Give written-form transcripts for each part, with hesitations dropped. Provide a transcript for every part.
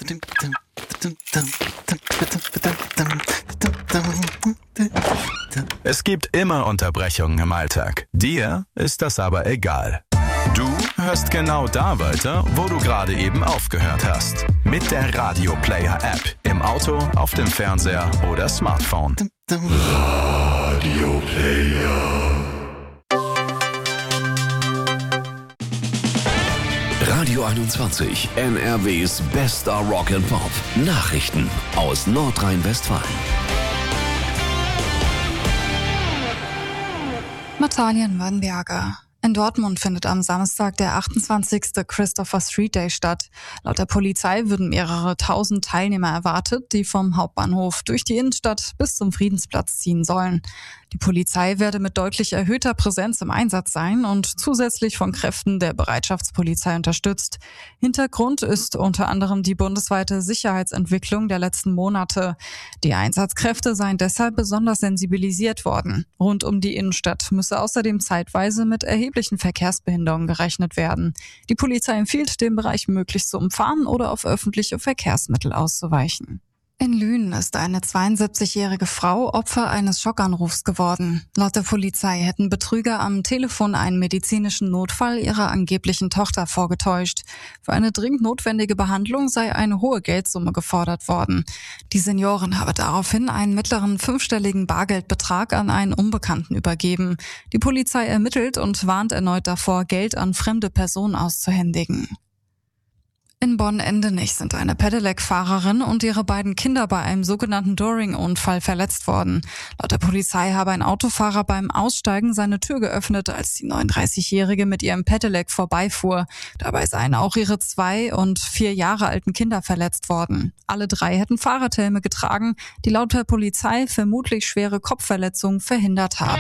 Es gibt immer Unterbrechungen im Alltag. Dir ist das aber egal. Du hörst genau da weiter, wo du gerade eben aufgehört hast. Mit der Radio Player App. Im Auto, auf dem Fernseher oder Smartphone. Radio Player. Radio 21, NRWs bester Rock and Pop. Nachrichten aus Nordrhein-Westfalen. Natalia Mörnberger. In Dortmund findet am Samstag der 28. Christopher Street Day statt. Laut der Polizei würden mehrere tausend Teilnehmer erwartet, die vom Hauptbahnhof durch die Innenstadt bis zum Friedensplatz ziehen sollen. Die Polizei werde mit deutlich erhöhter Präsenz im Einsatz sein und zusätzlich von Kräften der Bereitschaftspolizei unterstützt. Hintergrund ist unter anderem die bundesweite Sicherheitsentwicklung der letzten Monate. Die Einsatzkräfte seien deshalb besonders sensibilisiert worden. Rund um die Innenstadt müsse außerdem zeitweise mit erheblichen Verkehrsbehinderungen gerechnet werden. Die Polizei empfiehlt, den Bereich möglichst zu umfahren oder auf öffentliche Verkehrsmittel auszuweichen. In Lünen ist eine 72-jährige Frau Opfer eines Schockanrufs geworden. Laut der Polizei hätten Betrüger am Telefon einen medizinischen Notfall ihrer angeblichen Tochter vorgetäuscht. Für eine dringend notwendige Behandlung sei eine hohe Geldsumme gefordert worden. Die Seniorin habe daraufhin einen mittleren 5-stelligen Bargeldbetrag an einen Unbekannten übergeben. Die Polizei ermittelt und warnt erneut davor, Geld an fremde Personen auszuhändigen. In Bonn-Endenich sind eine Pedelec-Fahrerin und ihre beiden Kinder bei einem sogenannten Doring-Unfall verletzt worden. Laut der Polizei habe ein Autofahrer beim Aussteigen seine Tür geöffnet, als die 39-Jährige mit ihrem Pedelec vorbeifuhr. Dabei seien auch ihre 2 und 4 Jahre alten Kinder verletzt worden. Alle 3 hätten Fahrradhelme getragen, die laut der Polizei vermutlich schwere Kopfverletzungen verhindert haben.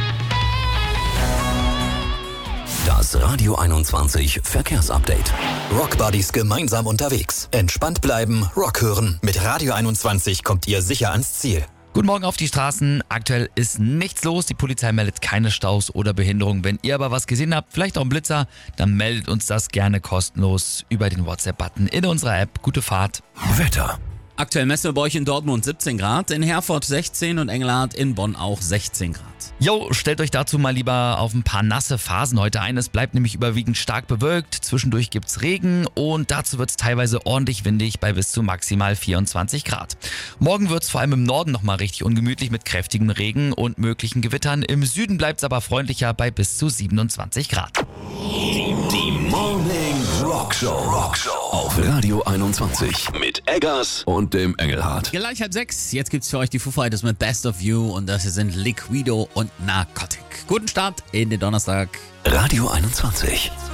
Das Radio 21 Verkehrsupdate. Rock Buddies gemeinsam unterwegs. Entspannt bleiben, Rock hören. Mit Radio 21 kommt ihr sicher ans Ziel. Guten Morgen auf die Straßen. Aktuell ist nichts los. Die Polizei meldet keine Staus oder Behinderungen. Wenn ihr aber was gesehen habt, vielleicht auch einen Blitzer, dann meldet uns das gerne kostenlos über den WhatsApp-Button in unserer App. Gute Fahrt. Wetter. Aktuell messen wir bei euch in Dortmund 17 Grad, in Herford 16 und Engelhardt in Bonn auch 16 Grad. Jo, stellt euch dazu mal lieber auf ein paar nasse Phasen heute ein. Es bleibt nämlich überwiegend stark bewölkt, zwischendurch gibt's Regen und dazu wird's teilweise ordentlich windig bei bis zu maximal 24 Grad. Morgen wird's vor allem im Norden nochmal richtig ungemütlich mit kräftigem Regen und möglichen Gewittern. Im Süden bleibt's aber freundlicher bei bis zu 27 Grad. Die Morning Rock Show auf Radio 21 mit Eggers und dem Engelhardt. Gleich 5:30, jetzt gibt's für euch die Foo Fighters mit Best of You und das hier sind Liquido und Narcotic. Guten Start in den Donnerstag. Radio 21.